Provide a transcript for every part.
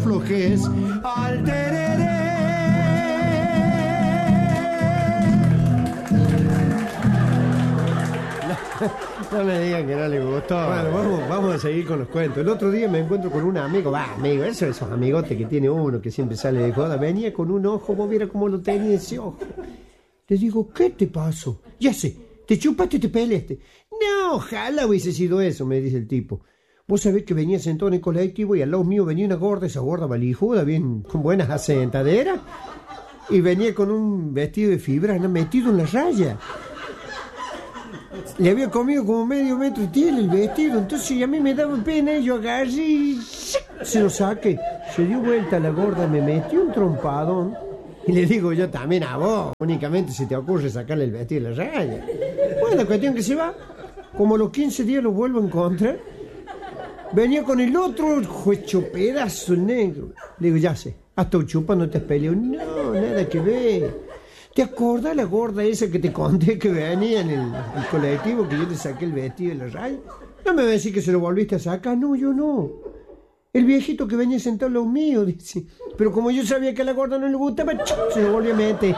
aflojes al tereré. No me digan que no le gustó. Bueno, vamos a seguir con los cuentos. El otro día me encuentro con un amigo. Amigo, esos amigotes que tiene uno, que siempre sale de joda. Venía con un ojo, vos viera cómo lo tenía ese ojo. Le digo, ¿qué te pasó? Ya sé, te chupaste y te peleaste. No, ojalá hubiese sido eso, me dice el tipo. Vos sabés que venía sentado en el colectivo y al lado mío venía una gorda, esa gorda valijuda, bien con buenas asentaderas. Y venía con un vestido de fibra, metido en la raya. Le había comido como medio metro y tiene el vestido, entonces a mí me daba pena y yo agarré y se lo saqué. Se dio vuelta la gorda, me metió un trompadón y le digo yo también a vos, únicamente se te ocurre sacarle el vestido de la raya. Bueno, cuestión que se va, como a los 15 días lo vuelvo a encontrar, venía con el otro hecho pedazo negro. Le digo, ya sé, hasta chupando te has peleado. No, nada que ver. ¿Te acordás la gorda esa que te conté que venía en el colectivo, que yo te saqué el vestido de la raya? No me vas a decir que se lo volviste a sacar. No, yo no. El viejito que venía sentado al lado mío, dice. Pero como yo sabía que a la gorda no le gustaba, se lo volvió a meter.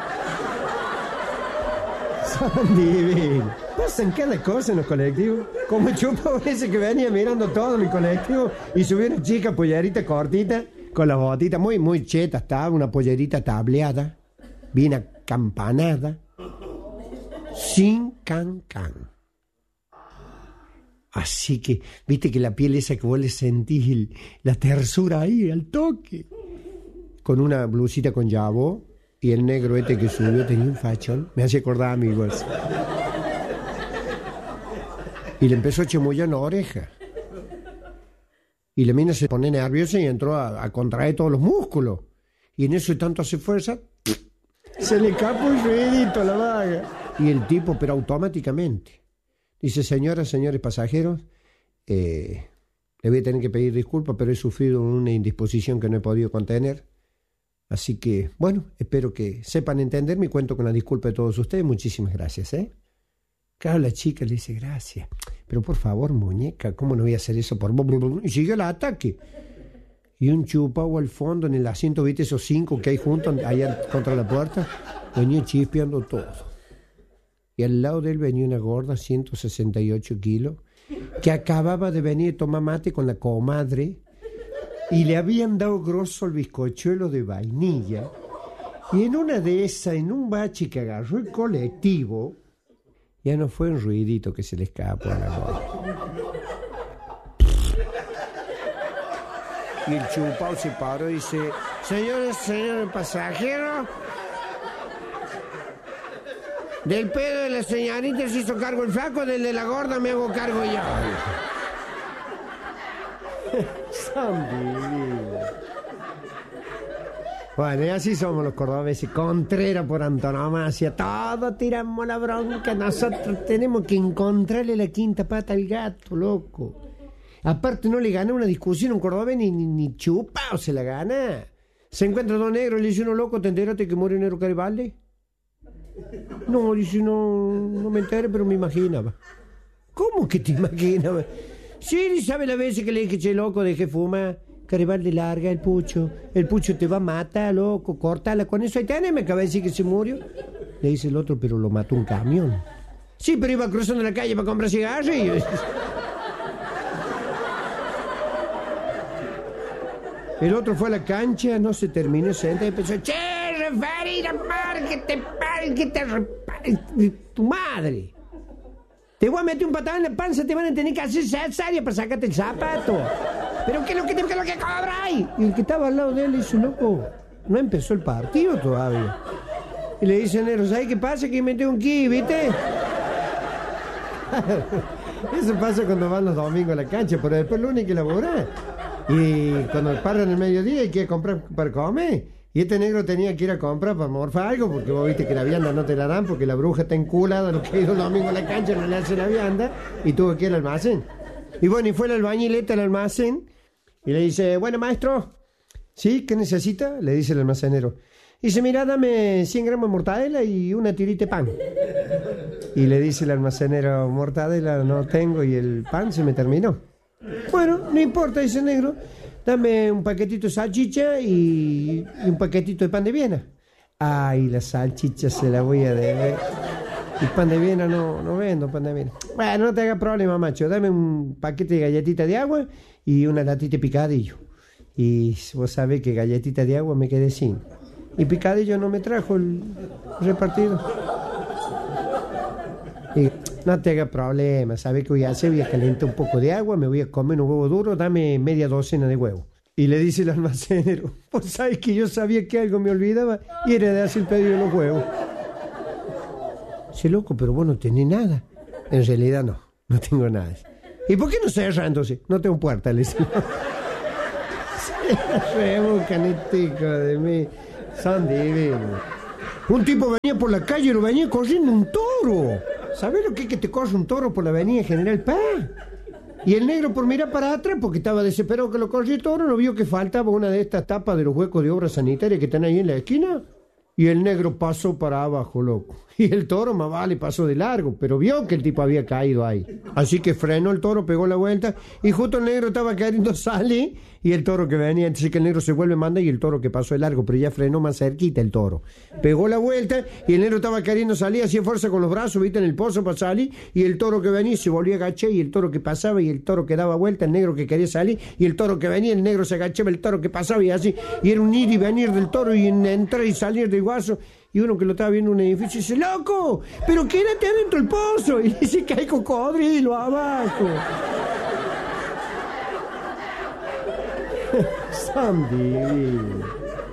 Son divinos. Pasan cada cosa en los colectivos. Como Chupa ese que venía mirando todo en el colectivo y subió una chica pollerita cortita, con las botitas muy cheta, estaba una pollerita tableada, bien acampanada, sin can. Así que, viste que la piel esa que vos le sentís la tersura ahí, al toque. Con una blusita con jabot y el negro este que subió tenía un fachón. Me hace acordar a mi bolsa. Y le empezó a chamullar en la oreja. Y la mina se pone nerviosa y entró a contraer todos los músculos. Y en eso de tanto hace fuerza, se le escapó un ruidito a la vaga. Y el tipo, pero automáticamente, dice, señoras, señores pasajeros, le voy a tener que pedir disculpas, pero he sufrido una indisposición que no he podido contener. Así que, bueno, espero que sepan entenderme y cuento con la disculpa de todos ustedes. Muchísimas gracias, ¿eh? Claro, la chica le dice, gracias. Pero por favor, muñeca, ¿cómo no voy a hacer eso por vos? Y sigue el ataque. Y un chupao al fondo en el asiento, ¿viste esos 5 que hay juntos allá contra la puerta? Venía chispeando todo. Y al lado de él venía una gorda, 168 kilos, que acababa de venir a tomar mate con la comadre y le habían dado grosso el bizcochuelo de vainilla. Y en una de esas, en un bache que agarró el colectivo, ya no fue un ruidito que se le escapó a la gorda. Y el chupao se paró y dice, señores pasajeros, del pedo de la señorita se hizo cargo el flaco, del de la gorda me hago cargo yo. Son divinos. Bueno, y así somos los cordobeses, Contreras por antonomasia, todos tiramos la bronca, nosotros tenemos que encontrarle la quinta pata al gato, loco. Aparte no le gana una discusión a un cordobés ni Chupao se la gana. Se encuentra dos negros y le dice uno, loco, ¿te enteraste que murió Nero Garibaldi? No, dice, no me enteré, pero me imaginaba. ¿Cómo que te imaginabas? Sí, ¿sabe la vez que le dije, che, loco, dejé fumar? Garibaldi larga el pucho te va a matar, loco, córtala con eso. Ahí tenés, me acaba de decir que se murió. Le dice el otro, pero lo mató un camión. Sí, pero iba cruzando la calle para comprar cigarrillos. El otro fue a la cancha, no se terminó, se entra y empezó, che, referida, párquete, tu madre. Te voy a meter un patado en la panza, te van a tener que hacer cesárea para sacarte el zapato. ¿Pero qué es lo que cobráis? Y el que estaba al lado de él le dice, loco, no empezó el partido todavía. Y le dice, Nero, ¿sabes qué pasa? Que metí un ki, ¿viste? Eso pasa cuando van los domingos a la cancha, pero después lo único que laburar. Y cuando paran el mediodía hay que ir a comprar para comer. Y este negro tenía que ir a comprar para morfar algo, porque vos viste que la vianda no te la dan, porque la bruja está enculada, lo que ha ido el domingo a la cancha no le hace la vianda, y tuvo que ir al almacén. Y bueno, y fue el albañileta al almacén, y le dice, bueno, maestro, ¿sí? ¿Qué necesita? Le dice el almacenero. Dice, mira, dame 100 gramos de mortadela y una tirita de pan. Y le dice el almacenero, mortadela no tengo y el pan se me terminó. Bueno, no importa, dice el negro, dame un paquetito de salchicha y un paquetito de pan de Viena. Ay, la salchicha se la voy a deber. El pan de Viena no vendo pan de Viena. Bueno, no te hagas problema, macho. Dame un paquete de galletita de agua y una latita de picadillo. Y vos sabés que galletita de agua me quedé sin. Y picadillo no me trajo el repartido. Y no te hagas problema. ¿Sabés qué voy a hacer? Voy a calentar un poco de agua, me voy a comer un huevo duro, dame media docena de huevos. Y le dice el almacenero, vos sabés que yo sabía que algo me olvidaba y era de hacer el pedido de los huevos. Dice, loco, pero vos no tenés nada. En realidad no tengo nada. ¿Y por qué no cerra entonces? No tengo puerta, le dice. Se rebucan este hijo de mí. Son divinos. Un tipo venía por la calle y lo venía corriendo un toro. ¿Sabés lo que es que te corre un toro por la avenida General Paz? Y el negro por mirar para atrás, porque estaba desesperado que lo corría el toro, no vio que faltaba una de estas tapas de los huecos de obra sanitaria que están ahí en la esquina. Y el negro pasó para abajo, loco. Y el toro, más vale, pasó de largo, pero vio que el tipo había caído ahí. Así que frenó el toro, pegó la vuelta, y justo el negro estaba queriendo salir, y el toro que venía, entonces que el negro se vuelve, manda, y el toro que pasó de largo, pero ya frenó más cerquita el toro. Pegó la vuelta, y el negro estaba queriendo salir, hacía fuerza con los brazos, viste, en el pozo para salir, y el toro que venía se volvió a agachar, y el toro que pasaba, y el toro que daba vuelta, el negro que quería salir, y el toro que venía, el negro se agachaba, el toro que pasaba, y así, y era un ir y venir del toro, y entrar y salir del guaso. Y uno que lo estaba viendo en un edificio dice, ¡loco! ¡Pero quédate adentro del pozo! Y dice que hay cocodrilo abajo. Son divinos.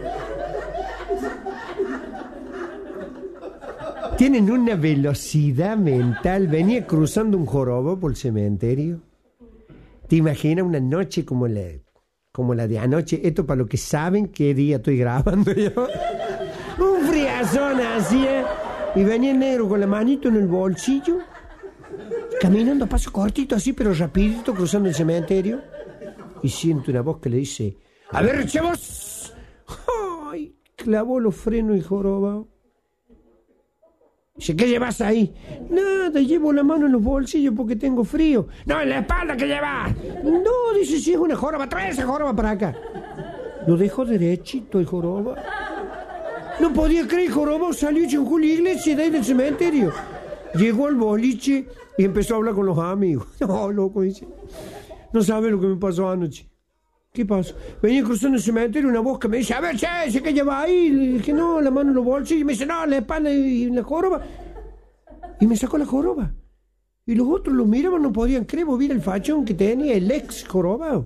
Tienen una velocidad mental. Venía cruzando un jorobo por el cementerio. ¿Te imaginas una noche como la de anoche? Esto para los que saben qué día estoy grabando yo. Un friazón así, ¿eh? Y venía el negro con la manito en el bolsillo, caminando a paso cortito así, pero rapidito, cruzando el cementerio. Y siento una voz que le dice, ¡a ver, chavos! ¡Ay! Clavó los frenos y jorobado. Dice, ¿qué llevas ahí? Nada, llevo la mano en los bolsillos porque tengo frío. No, en la espalda, ¿qué llevas? No, dice, si es una joroba, trae esa joroba para acá. Lo dejó derechito el joroba. No podía creer, el joroba salió hecho un Julio Iglesias de ahí del cementerio. Llegó al boliche y empezó a hablar con los amigos. No, loco, dice. No sabe lo que me pasó anoche. ¿Qué pasó? Venía cruzando el cementerio una voz que me dice, a ver, che, ¿qué lleva ahí? Le dije, no, la mano en los bolsillos. Y me dice, no, la espalda y la joroba. Y me sacó la joroba. Y los otros los miraban, no podían creer, vos el fachón que tenía el ex jorobado.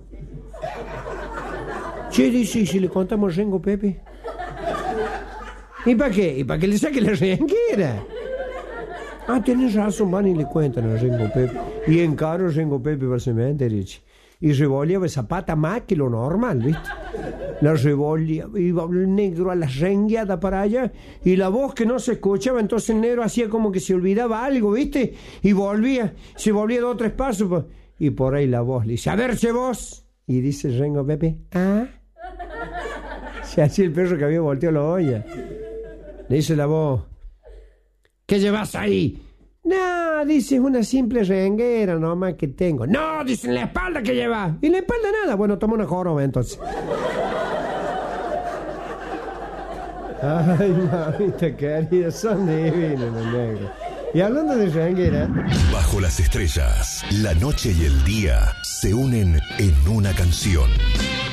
Che, dice, ¿y si le contamos a Rengo Pepe? ¿Y para qué? ¿Y para que le saque la renguera? Ah, tenés razón, van y le cuentan a Rengo Pepe. Y encaro Rengo Pepe para el cementerio. Y revolviaba esa pata más que lo normal, ¿viste? La revolvía, iba el negro a la rengueada para allá, y la voz que no se escuchaba, entonces el negro hacía como que se olvidaba algo, ¿viste? Y se volvía 2 o 3 pasos, y por ahí la voz le dice, a ver, che vos. Y dice Rengo Pepe, ¿ah? Se hacía el perro que había volteado la olla. Le dice la voz, ¿qué llevas ahí? No, dice, una simple renguera nomás que tengo. No, dice, en la espalda que llevas. ¿Y en la espalda nada? Bueno, toma una joroba entonces. Ay, mamita querida, son divinos los negros. Y hablando de renguera... Bajo las estrellas, la noche y el día se unen en una canción.